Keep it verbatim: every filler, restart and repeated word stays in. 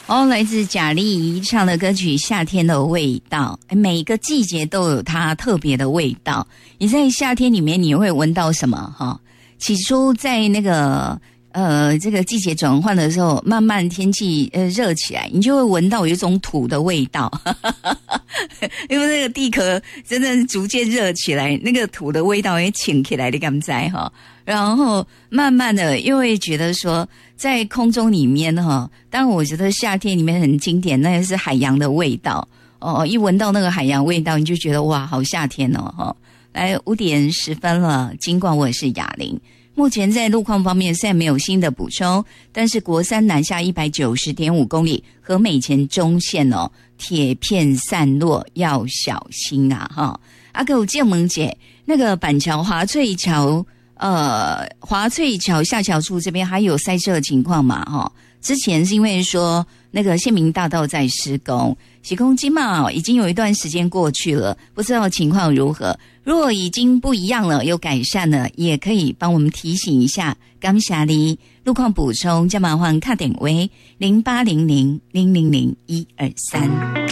哦，来自贾丽怡唱的歌曲《夏天的味道》，每个季节都有它特别的味道。你在夏天里面你会闻到什么？哈，起初在那个呃这个季节转换的时候，慢慢天气呃热起来，你就会闻到有一种土的味道，因为那个地壳真的逐渐热起来，那个土的味道也请起来，你敢知哈？然后慢慢的又会觉得说，在空中里面哈，当然我觉得夏天里面很经典，那是海洋的味道哦，一闻到那个海洋味道，你就觉得哇，好夏天哦哈。来五点十分了，尽管我是雅玲。目前在路况方面虽然没有新的补充，但是国三南下 一百九十点五 公里和美前中线哦，铁片散落要小心啊哈。阿哥有建门姐，那个板桥华翠桥呃华翠桥下桥处这边还有塞车的情况嘛哈。之前是因为说那个县民大道在施工，施工金嘛已经有一段时间过去了，不知道情况如何。如果已经不一样了，有改善了，也可以帮我们提醒一下。感谢你路况补充，加麻烦卡点为零八零零零零零一二三。